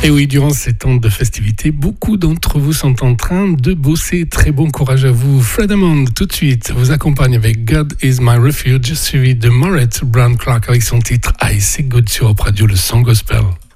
Et oui, durant ces temps de festivités, beaucoup d'entre vous sont en train de bosser. Très bon courage à vous. Fred Hammond, tout de suite, vous accompagne avec God is my refuge, suivi de Moret Brown Clark avec son titre I See Good sur Op Radio, le son gospel.